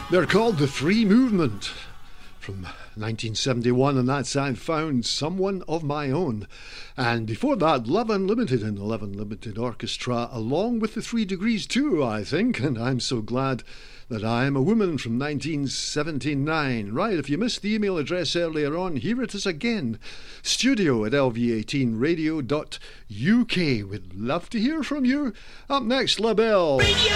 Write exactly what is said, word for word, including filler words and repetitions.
They're called The Free Movement from nineteen seventy-one, and that's I Found Someone of My Own. And before that, Love Unlimited and the Love Unlimited Orchestra, along with the Three Degrees too, I think, and I'm so glad that I Am a Woman from nineteen seventy-nine. Right, if you missed the email address earlier on, here it is again. Studio at L V eighteen radio dot U K. We'd love to hear from you. Up next, La Belle. Radio